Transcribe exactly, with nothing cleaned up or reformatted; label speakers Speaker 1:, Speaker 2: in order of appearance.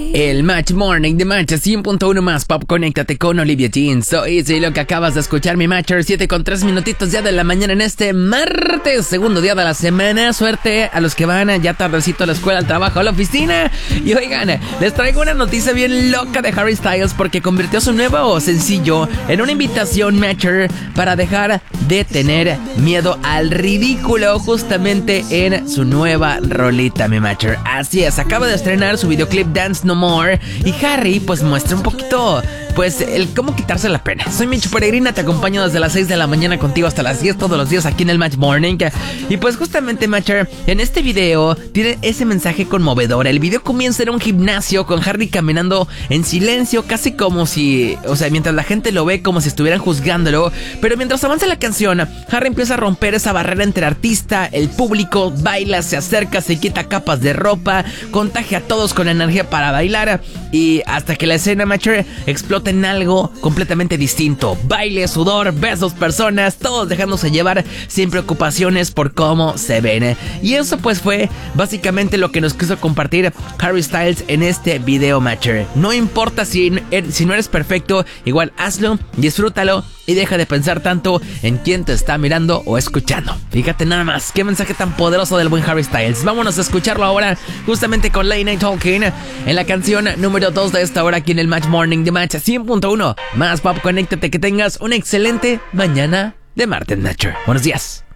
Speaker 1: El Match Morning de Match cien punto uno más Pop. Conéctate con Olivia Jean. Soy sí, lo que acabas de escuchar, mi Matcher. siete con tres minutitos ya de la mañana en este martes, segundo día de la semana. Suerte a los que van ya tardecito a la escuela, al trabajo, a la oficina. Y oigan, les traigo una noticia bien loca de Harry Styles, porque convirtió su nuevo sencillo en una invitación, Matcher, para dejar de tener miedo al ridículo, justamente en su nueva rolita, mi Matcher. Así es, acaba de estrenar su videoclip Dance No More, y Harry pues muestra un poquito pues el cómo quitarse la pena. Soy Micho Peregrina, te acompaño desde las seis de la mañana contigo hasta las diez todos los días aquí en el Match Morning. Y pues justamente, Matcher, en este video tiene ese mensaje conmovedor. El video comienza en un gimnasio con Harry caminando en silencio, casi como si, o sea, mientras la gente lo ve como si estuvieran juzgándolo. Pero mientras avanza la canción, Harry empieza a romper esa barrera entre artista, el público, baila, se acerca, se quita capas de ropa, contagia a todos con energía para bailar, y hasta que la escena, Matcher, explota en algo completamente distinto. Baile, sudor, besos, personas, todos dejándose llevar sin preocupaciones por cómo se ven. Y eso pues fue básicamente lo que nos quiso compartir Harry Styles en este video, Matcher. No importa si, si no eres perfecto, igual hazlo, disfrútalo y deja de pensar tanto en quién te está mirando o escuchando. Fíjate nada más, qué mensaje tan poderoso del buen Harry Styles. Vámonos a escucharlo ahora, justamente con Late Night Talking, en la canción número dos de esta hora aquí en el Match Morning de Match cien punto uno más Pop. Conéctate, que tengas una excelente mañana de martes, Matcher. Buenos días.